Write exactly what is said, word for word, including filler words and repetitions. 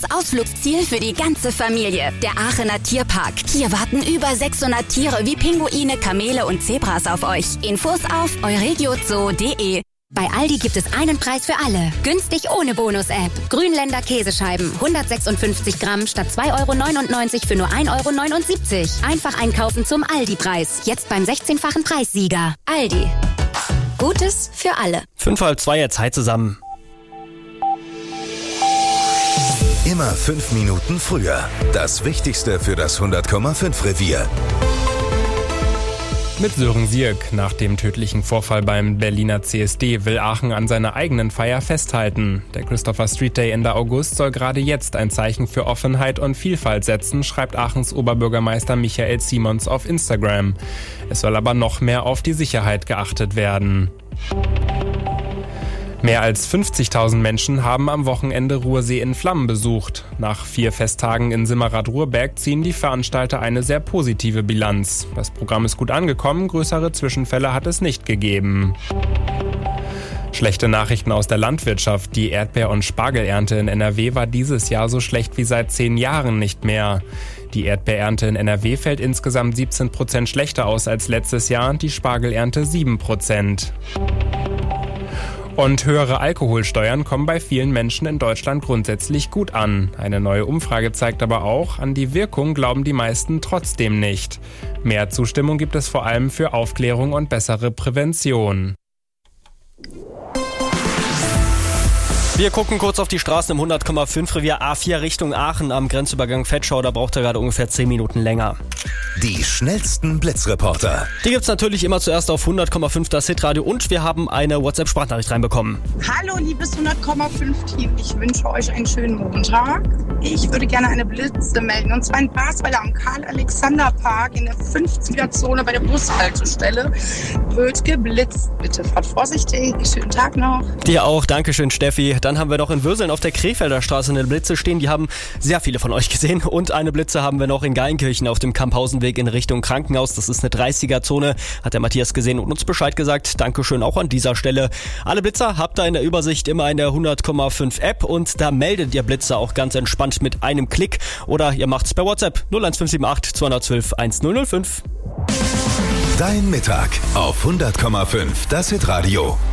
das Ausflugsziel für die ganze Familie, der Aachener Tierpark. Hier warten über sechshundert Tiere wie Pinguine, Kamele und Zebras auf euch. Infos auf euregiozoo punkt de. Bei Aldi gibt es einen Preis für alle. Günstig ohne Bonus-App. Grünländer Käsescheiben. hundertsechsundfünfzig Gramm statt zwei Euro neunundneunzig für nur ein Euro neunundsiebzig. Einfach einkaufen zum Aldi-Preis. Jetzt beim sechzehnfachen Preissieger. Aldi. Gutes für alle. Fünf halb zwei, jetzt Zeit zusammen. Immer fünf Minuten früher. Das Wichtigste für das hundert Komma fünf Revier. Mit Sören Sierk. Nach dem tödlichen Vorfall beim Berliner C S D will Aachen an seiner eigenen Feier festhalten. Der Christopher Street Day Ende August soll gerade jetzt ein Zeichen für Offenheit und Vielfalt setzen, schreibt Aachens Oberbürgermeister Michael Simons auf Instagram. Es soll aber noch mehr auf die Sicherheit geachtet werden. Mehr als fünfzigtausend Menschen haben am Wochenende Ruhrsee in Flammen besucht. Nach vier Festtagen in Simmerath-Ruhrberg ziehen die Veranstalter eine sehr positive Bilanz. Das Programm ist gut angekommen, größere Zwischenfälle hat es nicht gegeben. Schlechte Nachrichten aus der Landwirtschaft. Die Erdbeer- und Spargelernte in N R W war dieses Jahr so schlecht wie seit zehn Jahren nicht mehr. Die Erdbeerernte in N R W fällt insgesamt siebzehn Prozent schlechter aus als letztes Jahr, die Spargelernte sieben Prozent. Und höhere Alkoholsteuern kommen bei vielen Menschen in Deutschland grundsätzlich gut an. Eine neue Umfrage zeigt aber auch, an die Wirkung glauben die meisten trotzdem nicht. Mehr Zustimmung gibt es vor allem für Aufklärung und bessere Prävention. Wir gucken kurz auf die Straßen im hundert Komma fünf Revier A vier Richtung Aachen am Grenzübergang Vetschau. Da braucht er gerade ungefähr zehn Minuten länger. Die schnellsten Blitzreporter. Die gibt's natürlich immer zuerst auf hundert Komma fünf das Hitradio und wir haben eine WhatsApp-Sprachnachricht reinbekommen. Hallo liebes hundert Komma fünf Team, ich wünsche euch einen schönen Montag. Ich würde gerne eine Blitze melden und zwar in Basweiler am Karl-Alexander-Park in der fünfziger-Zone bei der Bushaltestelle. Wird geblitzt. Bitte fahrt vorsichtig. Schönen Tag noch. Dir auch. Dankeschön, Steffi. Dann haben wir noch in Würseln auf der Krefelder Straße eine Blitze stehen. Die haben sehr viele von euch gesehen. Und eine Blitze haben wir noch in Geilenkirchen auf dem Kamphausenweg in Richtung Krankenhaus. Das ist eine dreißiger-Zone. Hat der Matthias gesehen und uns Bescheid gesagt. Dankeschön auch an dieser Stelle. Alle Blitzer habt ihr in der Übersicht immer in der hundert Komma fünf App. Und da meldet ihr Blitzer auch ganz entspannt mit einem Klick. Oder ihr macht's per WhatsApp null eins fünf sieben acht zwei eins zwei eins null null fünf. Dein Mittag auf hundert Komma fünf das Hitradio.